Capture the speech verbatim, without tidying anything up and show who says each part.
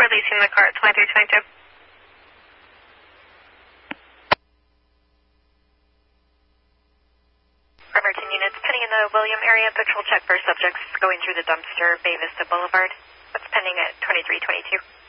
Speaker 1: releasing the car at twenty-three twenty-two. Bremerton units pending in the William area. Patrol check for subjects going through the dumpster, Bay Vista Boulevard. That's pending at twenty-three twenty-two.